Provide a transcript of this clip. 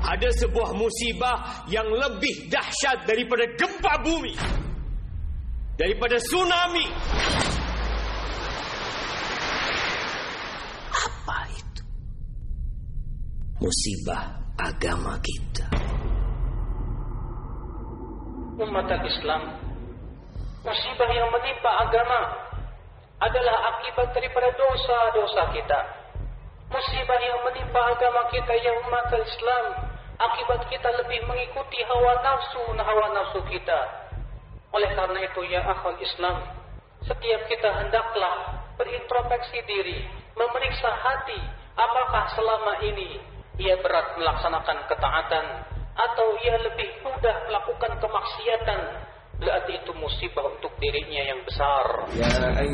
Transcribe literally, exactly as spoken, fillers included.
Ada sebuah musibah yang lebih dahsyat daripada gempa bumi, daripada tsunami. Apa itu? Musibah agama kita. Umat Islam, musibah yang menimpa agama adalah akibat daripada dosa-dosa kita. Musibah yang menimpa agama kita ya umat Islam, akibat kita lebih mengikuti hawa nafsu hawa nafsu kita. Oleh karena itu ya akhwal Islam, setiap kita hendaklah berintrospeksi diri, memeriksa hati, apakah selama ini ia berat melaksanakan ketaatan atau ia lebih mudah melakukan kemaksiatan. Berarti itu musibah untuk dirinya yang besar. Ya